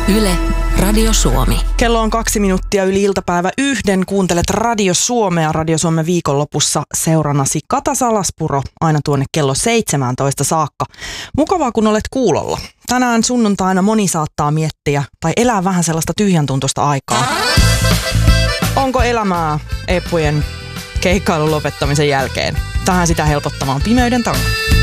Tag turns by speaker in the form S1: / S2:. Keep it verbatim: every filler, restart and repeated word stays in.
S1: Yle, Radio Suomi.
S2: Kello on kaksi minuuttia yli iltapäivä yhden. Kuuntelet Radio Suomea. Radio Suomen viikonlopussa seurannasi Kata Salaspuro aina tuonne kello seitsemäntoista saakka. Mukavaa, kun olet kuulolla. Tänään sunnuntaina moni saattaa miettiä tai elää vähän sellaista tyhjäntuntoista aikaa. Onko elämää Eppujen keikkailun lopettamisen jälkeen? Tähän sitä helpottamaan Pimeyden tango.